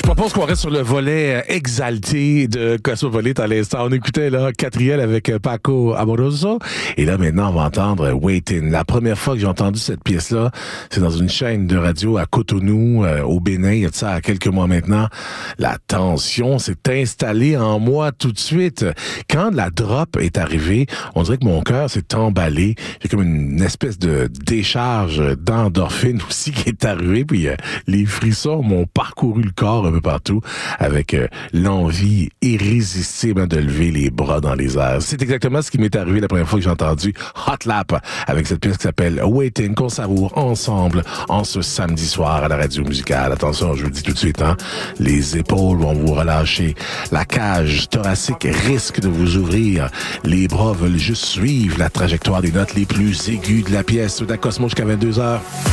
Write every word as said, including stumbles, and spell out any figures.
propose qu'on reste sur le volet exalté de Cosmopolite à l'instant. On écoutait là Catriel avec Paco Amoroso. Et là, maintenant, on va entendre Waiting. La première fois que j'ai entendu cette pièce-là, c'est dans une chaîne de radio à Cotonou, euh, au Bénin. Il y a de ça à quelques mois maintenant. La tension s'est installée en moi tout de suite. Quand la drop est arrivée, on dirait que mon cœur s'est emballé. J'ai comme une espèce de décharge d'endorphine aussi qui est arrivée. Puis euh, les frissons m'ont parcouru le corps un peu partout avec euh, l'envie irrésistible de lever les bras dans les airs. C'est exactement ce qui m'est arrivé la première fois que j'ai entendu Hot Lap avec cette pièce qui s'appelle Waiting, qu'on savoure ensemble en ce samedi soir à la radio musicale. Attention, je vous le dis tout de suite, hein, les épaules vont vous relâcher. La cage thoracique risque de vous ouvrir. Les bras veulent juste suivre la trajectoire des notes les plus aiguës de la pièce. De la Cosmo jusqu'à vingt-deux heures.